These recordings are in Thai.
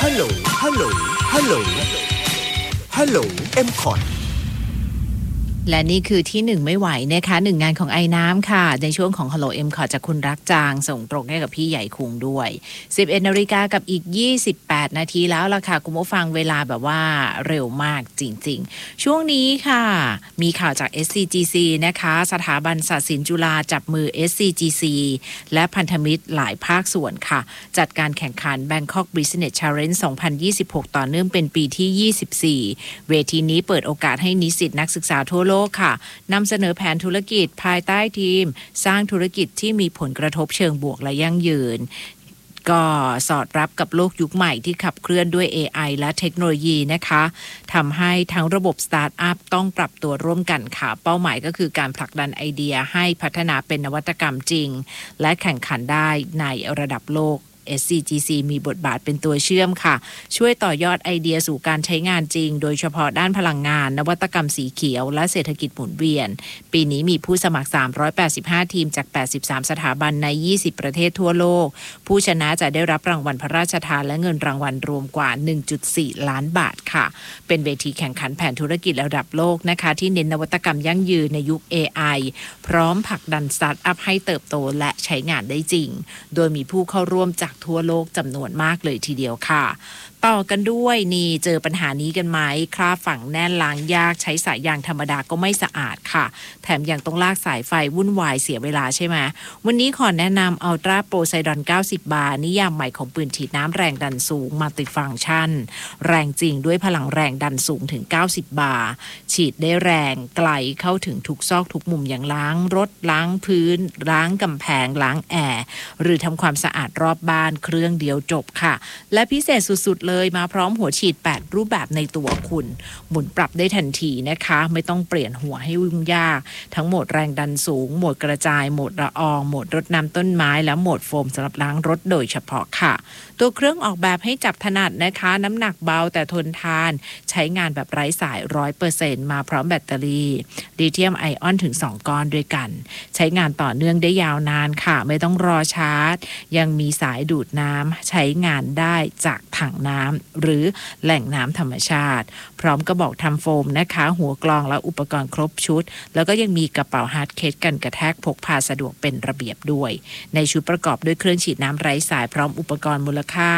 ฮัลโหลฮัลโหลฮัลโหลฮัลโหล M-Cot และนี่คือที่หนึ่งไม่ไหวนะคะหนึ่งงานของไอ้น้ำค่ะในช่วงของ Hello M-Cot จากคุณรักจางส่งตรงให้กับพี่ใหญ่คุงด้วย 11 นาฬิกากับอีก28นาทีแล้วล่ะค่ะคุณผู้ฟังเวลาแบบว่าเร็วมากจริงๆช่วงนี้ค่ะมีข่าวจาก SCGC นะคะสถาบันศาสตร์ศิลป์จุฬาจับมือ SCGC และพันธมิตรหลายภาคส่วนค่ะจัดการแข่งขัน Bangkok Business Challenge 2026 ต่อเนื่องเป็นปีที่ 24 เวทีนี้เปิดโอกาสให้นิสิตนักศึกษาทั่วโลกค่ะนำเสนอแผนธุรกิจภายใต้ทีมสร้างธุรกิจที่มีผลกระทบเชิงบวกและยั่งยืนก็สอดรับกับโลกยุคใหม่ที่ขับเคลื่อนด้วย AI และเทคโนโลยีนะคะทำให้ทั้งระบบสตาร์ทอัพต้องปรับตัวร่วมกันค่ะเป้าหมายก็คือการผลักดันไอเดียให้พัฒนาเป็นนวัตกรรมจริงและแข่งขันได้ในระดับโลกSCGC มีบทบาทเป็นตัวเชื่อมค่ะช่วยต่อยอดไอเดียสู่การใช้งานจริงโดยเฉพาะด้านพลังงานนวัตกรรมสีเขียวและเศรษฐกิจหมุนเวียนปีนี้มีผู้สมัคร385ทีมจาก83สถาบันใน20ประเทศทั่วโลกผู้ชนะจะได้รับรางวัลพระราชทานและเงินรางวัลรวมกว่า 1.4 ล้านบาทค่ะเป็นเวทีแข่งขันแผนธุรกิจระดับโลกนะคะที่เน้นนวัตกรรมยั่งยืนในยุค AI พร้อมผลักดันสตาร์ทอัพให้เติบโตและใช้งานได้จริงโดยมีผู้เข้าร่วมจากทั่วโลกจำนวนมากเลยทีเดียวค่ะต่อกันด้วยนี่เจอปัญหานี้กันไหมคราบฝังแน่นล้างยากใช้สายยางธรรมดาก็ไม่สะอาดค่ะแถมยังต้องลากสายไฟวุ่นวายเสียเวลาใช่ไหมวันนี้ขอแนะนำ Ultra Poseidon 90 บาร์นิยามใหม่ของปืนฉีดน้ำแรงดันสูงมัลติฟังก์ชันแรงจริงด้วยพลังแรงดันสูงถึง90 บาร์ฉีดได้แรงไกลเข้าถึงทุกซอกทุกมุมอย่างล้างรถล้างพื้นล้างกำแพงล้างแอร์หรือทำความสะอาดรอบบ้านเครื่องเดียวจบค่ะและพิเศษสุดๆเลยมาพร้อมหัวฉีด8รูปแบบในตัวคุณหมุนปรับได้ทันทีนะคะไม่ต้องเปลี่ยนหัวให้ยุ่งยากทั้งโหมดแรงดันสูงโหมดกระจายโหมดละอองโหมดรดน้ำต้นไม้และโหมดโฟมสำหรับล้างรถโดยเฉพาะค่ะตัวเครื่องออกแบบให้จับถนัดนะคะน้ำหนักเบาแต่ทนทานใช้งานแบบไร้สาย 100% มาพร้อมแบตเตอรี่ลิเธียมไอออนถึง2ก้อนด้วยกันใช้งานต่อเนื่องได้ยาวนานค่ะไม่ต้องรอชาร์จยังมีสายดูดน้ำใช้งานได้จากถังน้ำหรือแหล่งน้ำธรรมชาติพร้อมกระบอกทำโฟมนะคะหัวกลองและอุปกรณ์ครบชุดแล้วก็ยังมีกระเป๋าฮาร์ดเคสกันกระแทกพกพาสะดวกเป็นระเบียบด้วยในชุดประกอบด้วยเครื่องฉีดน้ำไร้สายพร้อมอุปกรณ์มูลค่า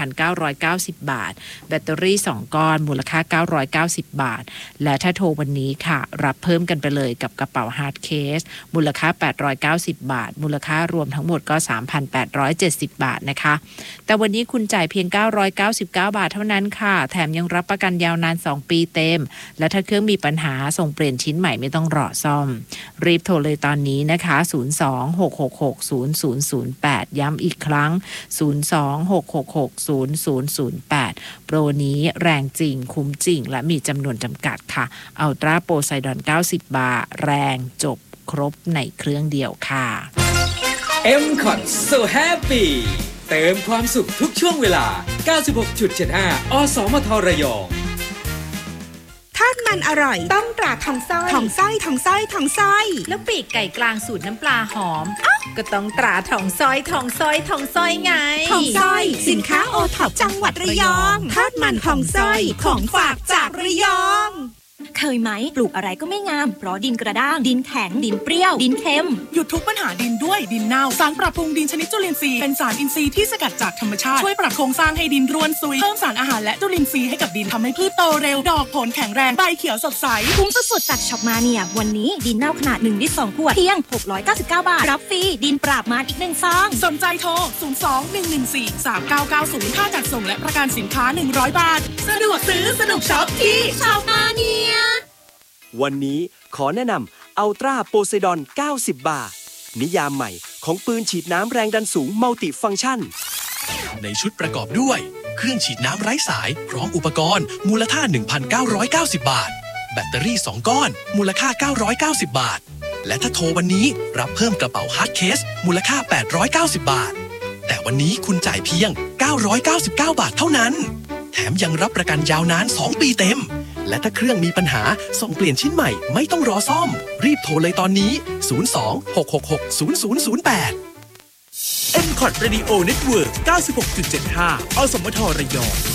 1,990 บาทแบตเตอรี่2ก้อนมูลค่า990 บาทและถ้าโทรวันนี้ค่ะรับเพิ่มกันไปเลยกับกระเป๋าฮาร์ดเคสมูลค่า890 บาทมูลค่ารวมทั้งหมดก็ 3,870 บาทนะคะแต่วันนี้คุณจ่ายเพียง999 บาทเท่านั้นค่ะแถมยังรับประกันยาวนาน2ปีเต็มและถ้าเครื่องมีปัญหาส่งเปลี่ยนชิ้นใหม่ไม่ต้องรอซ่อมรีบโทรเลยตอนนี้นะคะ026660008ย้ำอีกครั้ง026660008โปรนี้แรงจริงคุ้มจริงและมีจำนวนจำกัดค่ะ Ultra Poseidon 90 บาร์แรงจบครบในเครื่องเดียวค่ะ M-Cot So Happy เติมความสุขทุกช่วงเวลา 96.75 อสมทระยองทอดมันอร่อยต้องตราทองสร้อยทองสร้อยทองสร้อยทองสร้อยแล้วปีกไก่กลางสูตรน้ำปลาหอมก็ต้องตราทองสร้อยทองสร้อยทองสร้อยไงทองสร้อยสินค้าโอท็อปจังหวัดระยองทอดมันทองสร้อยของฝากจากระยองเคยไหมปลูกอะไรก็ไม่งามเพราะดินกระด้างดินแข็งดินเปรี้ยวดินเค็มหยุดทุกปัญหาดินด้วยดินเน่าสารปรับปรุงดินชนิดจุลินทรีย์เป็นสารอินทรีย์ที่สกัดจากธรรมชาติช่วยปรับโครงสร้างให้ดินร่วนซุยเพิ่มสารอาหารและจุลินทรีย์ให้กับดินทำให้พืชโตเร็วดอกผลแข็งแรงใบเขียวสดใสคุ้มสุดๆจากช็อปมาเนียวันนี้ดินเน่าขนาด1 ลิตร 2 ขวดเพียง699 บาทรับฟรีดินปราบมารอีก1 ซองสนใจโทร02-114-3990ค่าจัดส่งและประกันสินค้า100 บาทสะดวกซื้อสนุกช็อปที่ช็อปมาเนียวันนี้ขอแนะนำ Ultra Poseidon 90 บาร์นิยามใหม่ของปืนฉีดน้ำแรงดันสูงมัลติฟังก์ชันในชุดประกอบด้วยเครื่องฉีดน้ำไร้สายพร้อมอุปกรณ์มูลค่า 1,990 บาทแบตเตอรี่2ก้อนมูลค่า990 บาทและถ้าโทรวันนี้รับเพิ่มกระเป๋าฮาร์ดเคสมูลค่า890 บาทแต่วันนี้คุณจ่ายเพียง999 บาทเท่านั้นแถมยังรับประกันยาวนาน2 ปีเต็มและถ้าเครื่องมีปัญหาส่งเปลี่ยนชิ้นใหม่ไม่ต้องรอซ่อมรีบโทรเลยตอนนี้02-666-0008 M-Cot Radio Network 96.75 อสมทระยอง